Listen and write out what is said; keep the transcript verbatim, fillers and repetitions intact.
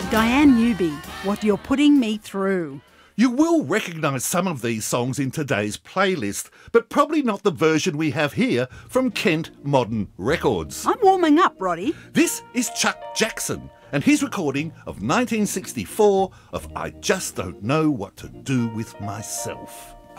Diane Newby, What You're Putting Me Through. You will recognise some of these songs in today's playlist, but probably not the version we have here from Kent Modern Records. I'm warming up, Roddy. This is Chuck Jackson and his recording of nineteen sixty-four of I Just Don't Know What to Do With Myself.